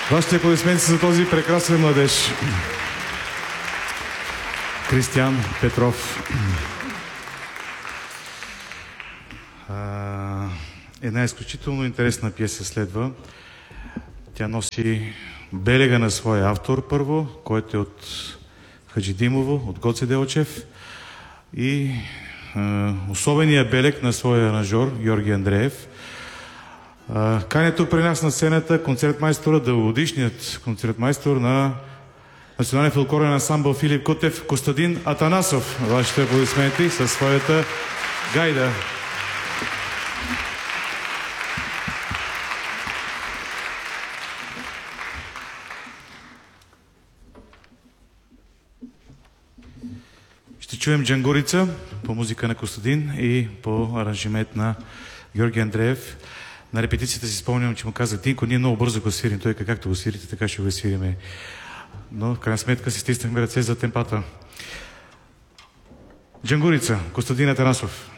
Вашите аплодисменти за този прекрасен младеж. Кристиян Петров. Една изключително интересна пиеса следва. Тя носи белега на своя автор първо, който е от Хаджидимово, от Гоце Делчев, и особения белег на своя аранжор Георги Андреев. Кането при нас на сцената концертмайстора, дългогодишният концертмайстор на Национален фолклорен ансамбъл Филип Кутев, Костадин Атанасов. Вашите аплодисменти със своята гайда. Ще чуем Джангурица по музика на Костадин и по аранжимент на Георги Андреев. На репетицията си спомням, че му казах: Тинко, ние много бързо го свирим. Той както го свирите, така ще го свириме. Но в крайна сметка си стиснахме ръце за темпата. Джангурица, Костадин Атанасов.